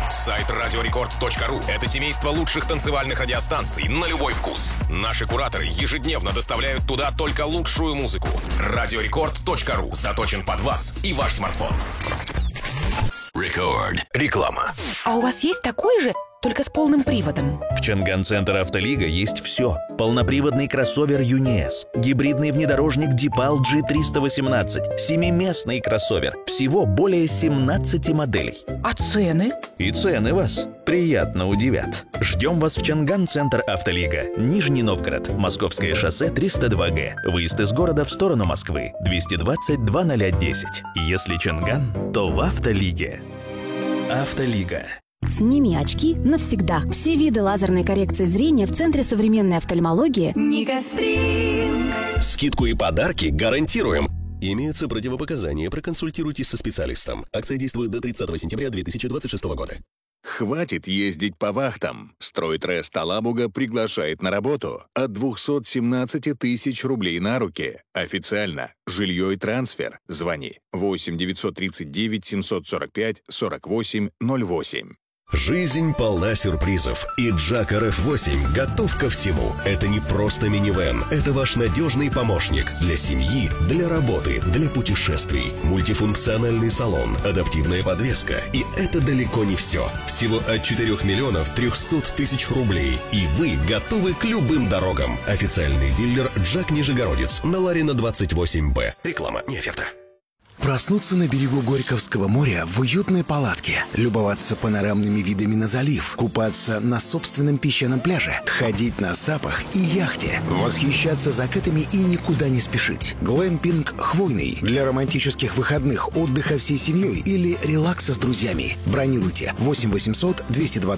Сайт radiorecord.ru – это семейство лучших танцевальных радиостанций на любой вкус. Наши кураторы ежедневно доставляют туда только лучшую музыку. Radiorecord.ru заточен под вас и ваш смартфон. Рекорд. Реклама. А у вас есть такой же, только с полным приводом? В Чанган-центр «Автолига» есть все. Полноприводный кроссовер «ЮНИЭС», гибридный внедорожник «Дипал G318», семиместный кроссовер. Всего более 17 моделей. А цены? И цены вас приятно удивят. Ждем вас в Чанган-центр «Автолига». Нижний Новгород, Московское шоссе 302Г. Выезд из города в сторону Москвы. 220-0010. Если Чанган, то в «Автолиге». «Автолига». Сними очки навсегда. Все виды лазерной коррекции зрения в Центре современной офтальмологии. Никоспринг. Скидку и подарки гарантируем. Имеются противопоказания, проконсультируйтесь со специалистом. Акция действует до 30 сентября 2026 года. Хватит ездить по вахтам. Стройтрест Алабуга приглашает на работу от 217 тысяч рублей на руки. Официально. Жилье и трансфер. Звони 8 939 745 48 08. Жизнь полна сюрпризов, и Джак RF8 готов ко всему. Это не просто минивэн, это ваш надежный помощник для семьи, для работы, для путешествий. Мультифункциональный салон, адаптивная подвеска. И это далеко не все. Всего от 4 миллионов 300 тысяч рублей. И вы готовы к любым дорогам. Официальный дилер Джак Нижегородец на Ларина 28Б. Реклама, не оферта. Проснуться на берегу Горьковского моря в уютной палатке, любоваться панорамными видами на залив, купаться на собственном песчаном пляже, ходить на сапах и яхте, восхищаться закатами и никуда не спешить. Глэмпинг «Хвойный» для романтических выходных, отдыха всей семьей или релакса с друзьями. Бронируйте 8 800 220